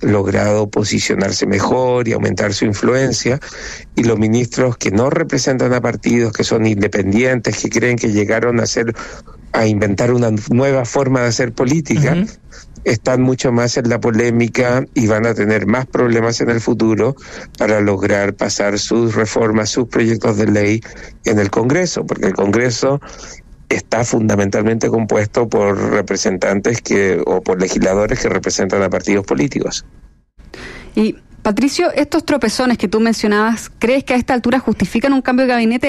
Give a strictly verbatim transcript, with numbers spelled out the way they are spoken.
logrado posicionarse mejor y aumentar su influencia, y los ministros que no representan a partidos, que son independientes, que creen que llegaron a hacer, a inventar una nueva forma de hacer política, uh-huh. están mucho más en la polémica y van a tener más problemas en el futuro para lograr pasar sus reformas, sus proyectos de ley en el Congreso, porque el Congreso está fundamentalmente compuesto por representantes que o por legisladores que representan a partidos políticos. Y Patricio, estos tropezones que tú mencionabas, ¿crees que a esta altura justifican un cambio de gabinete?